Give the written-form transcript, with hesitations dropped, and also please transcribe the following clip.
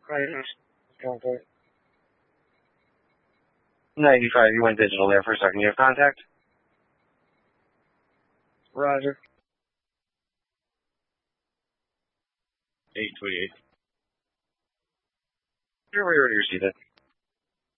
Right. Going for it. 95, you went digital there for a second. You have contact? Roger. 828. Sure, we already received it.